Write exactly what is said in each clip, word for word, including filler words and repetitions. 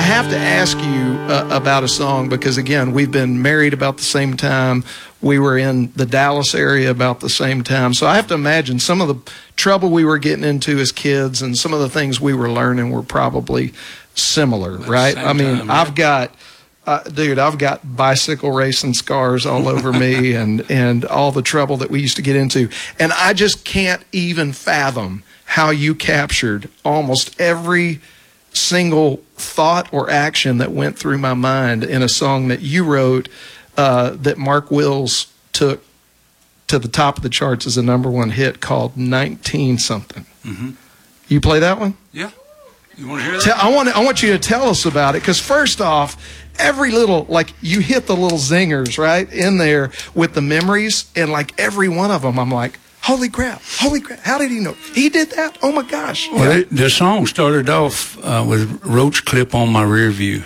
have to ask you uh, about a song because, again, we've been married about the same time. We were in the Dallas area about the same time. So I have to imagine some of the trouble we were getting into as kids and some of the things we were learning were probably similar, At right? I mean, time, yeah. I've got, uh, dude, I've got bicycle racing scars all over me and, and all the trouble that we used to get into. And I just can't even fathom how you captured almost every single thought or action that went through my mind in a song that you wrote uh, that Mark Wills took to the top of the charts as a number one hit called nineteen something. Mm-hmm. You play that one? Yeah. You want to hear that? Tell, I want I want you to tell us about it because first off, every little, like you hit the little zingers right in there with the memories, and like every one of them, I'm like, holy crap, holy crap, how did he know? He did that? Oh my gosh. Well, it, the song started off uh, with Roach Clip on my rear view.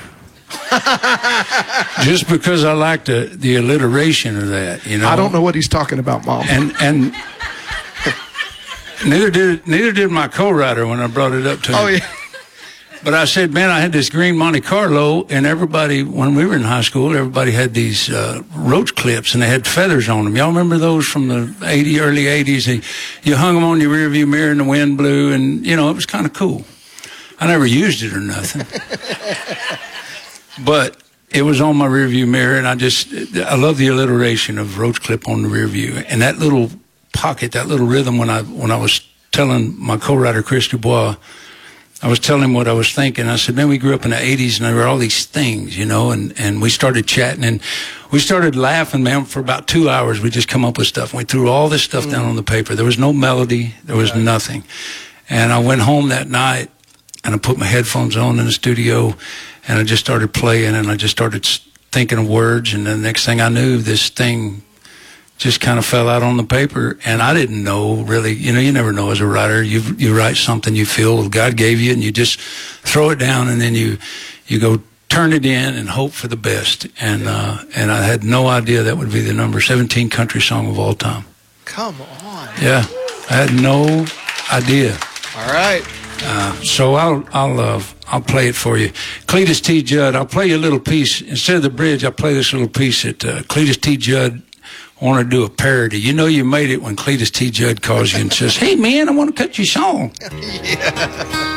Just because I like the, the alliteration of that, you know. I don't know what he's talking about, Mom. And and neither did neither did my co-writer when I brought it up to him. Oh yeah. But I said, man, I had this green Monte Carlo, and everybody, when we were in high school, everybody had these uh, roach clips, and they had feathers on them. Y'all remember those from the eighties, early eighties? They, you hung them on your rearview mirror, and the wind blew, and, you know, it was kind of cool. I never used it or nothing. But it was on my rearview mirror, and I just, I love the alliteration of roach clip on the rearview. And that little pocket, that little rhythm when I, when I was telling my co-writer, Chris Dubois, I was telling him what I was thinking. I said, man, we grew up in the eighties, and there were all these things, you know, and, and we started chatting, and we started laughing, man, for about two hours. We just come up with stuff. And we threw all this stuff mm. down on the paper. There was no melody. There was right. nothing. And I went home that night, and I put my headphones on in the studio, and I just started playing, and I just started thinking of words, and the next thing I knew, this thing just kind of fell out on the paper, and I didn't know really, you know, you never know as a writer. You you write something you feel God gave you, and you just throw it down, and then you you go turn it in and hope for the best. And uh, and I had no idea that would be the number seventeen country song of all time. Come on. Yeah, I had no idea. All right. Uh, so I'll I'll uh, I'll play it for you. Cletus T. Judd. I'll play you a little piece instead of the bridge. I'll play this little piece that uh, Cletus T. Judd. I want to do a parody. You know you made it when Cletus T. Judd calls you and says, hey, man, I want to cut your song. Yeah.